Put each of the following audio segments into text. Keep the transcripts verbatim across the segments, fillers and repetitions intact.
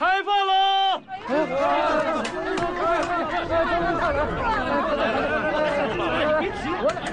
开饭喽！ 别急，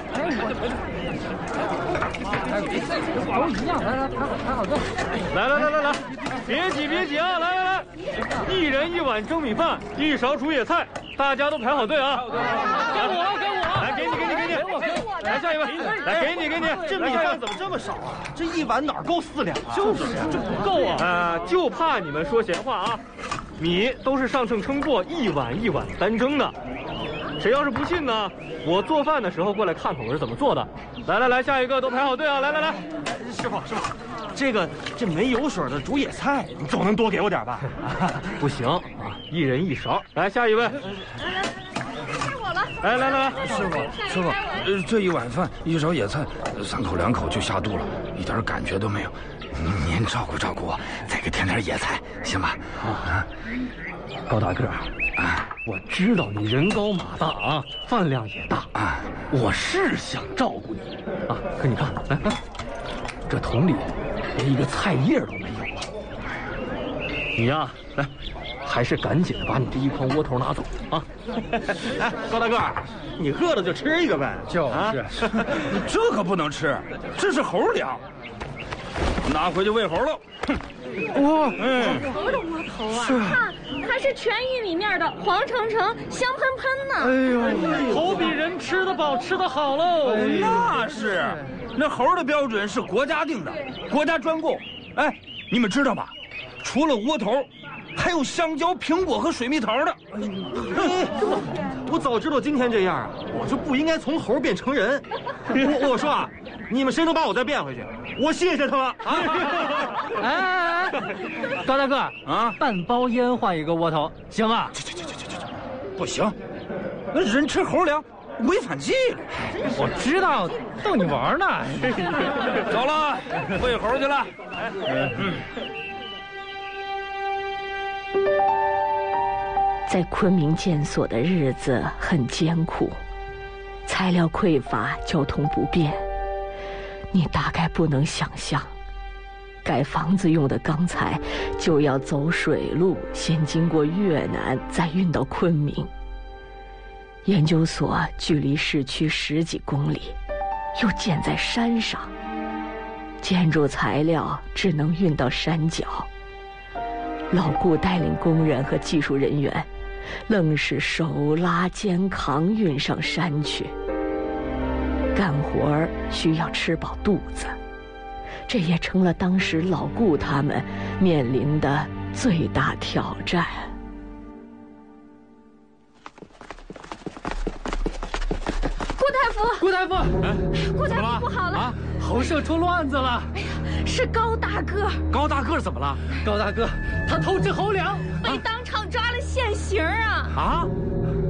都一样，来来，排好排好队。 来来来来来，别挤别挤啊！来来来，一人一碗蒸米饭，一勺煮野菜，大家都排好队啊！ 给我给我， 来给你给你给你， 给我给我， 来下一位，来给你给你， 这米饭怎么这么少啊？这一碗哪够四两啊？ 就是这不够啊！啊，就怕你们说闲话啊！米都是上秤称过，一碗一碗单蒸的。谁要是不信呢？我做饭的时候过来看看我是怎么做的。来来来，下一个都排好队啊！来来来， 师傅师傅，这个这没油水的煮野菜，你总能多给我点吧？ 不行啊，一人一勺。来下一位。 该我了。 来来来， 师傅师傅，呃，这一碗饭一勺野菜，三口两口就下肚了，一点感觉都没有。您您照顾照顾我，再给添点野菜，行吧？ 啊，高大个啊，我知道你人高马大啊，饭量也大啊，我是想照顾你啊，可你看，来，这桶里连一个菜叶都没有了。你呀，来，还是赶紧的把你这一筐窝头拿走啊！ 哎，高大个，你饿了就吃一个呗。 就是，啊、这可不能吃，这是猴粮，拿回去喂猴了。 哇，嗯，猴的窝头啊！ 是看，还是全玉米面的，黄澄澄，香喷喷呢。 哎呦，猴比人吃得饱，吃得好喽。 那是，那猴的标准是国家定的，国家专供。哎，你们知道吗？除了窝头，还有香蕉、苹果和水蜜桃的。 哎，我早知道今天这样啊，我就不应该从猴变成人。我我说啊，你们谁能把我再变回去，我谢谢他了啊！ 哎哎哎，高大个啊，半包烟换一个窝头，行吗？ 去去去去去去，不行，那人吃猴粮违反纪律。 我知道，逗你玩呢。 走了，喂猴去了。嗯。 在昆明建所的日子很艰苦，材料匮乏，交通不便。你大概不能想象，盖房子用的钢材就要走水路，先经过越南，再运到昆明。研究所距离市区十几公里，又建在山上，建筑材料只能运到山脚。老顾带领工人和技术人员，愣是手拉肩扛运上山去。干活儿需要吃饱肚子，这也成了当时老顾他们面临的最大挑战。 顾大夫， 顾大夫， 哎，顾大夫不好了啊！ 猴舍出乱子了。 哎呀，是高大个。 高大个怎么了？高大个他偷吃猴粮， 被当场抓了现行啊！ 啊！